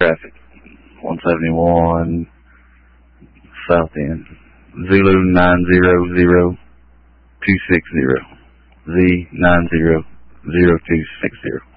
traffic. 171 South End. Zulu 900-260. Z 90-0260.